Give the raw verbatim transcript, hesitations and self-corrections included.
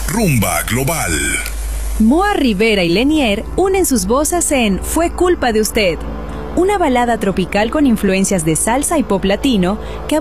Rumba Global. Moa Rivera y Lenier unen sus voces en Fue culpa de usted, una balada tropical con influencias de salsa y pop latino que